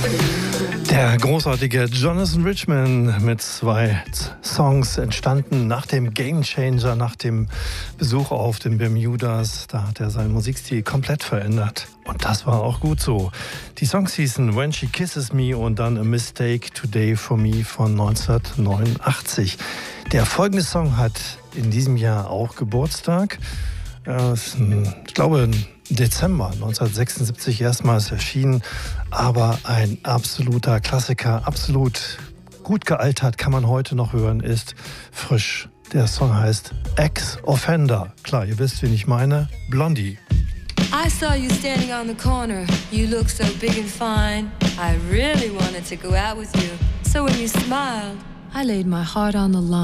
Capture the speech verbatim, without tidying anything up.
Der großartige Jonathan Richman mit zwei Songs entstanden nach dem Game Changer, nach dem Besuch auf den Bermudas. Da hat er seinen Musikstil komplett verändert. Und das war auch gut so. Die Songs hießen When She Kisses Me und dann A Mistake Today for Me von neunzehnhundertneunundachtzig. Der folgende Song hat in diesem Jahr auch Geburtstag. Ich glaube, im Dezember neunzehnhundertsechsundsiebzig erstmals erschienen, aber ein absoluter Klassiker, absolut gut gealtert, kann man heute noch hören, ist frisch. Der Song heißt Ex-Offender. Klar, ihr wisst, wen ich meine, Blondie. I saw you standing on the corner. You look so big and fine. I really wanted to go out with you. So when you smiled, I laid my heart on the line.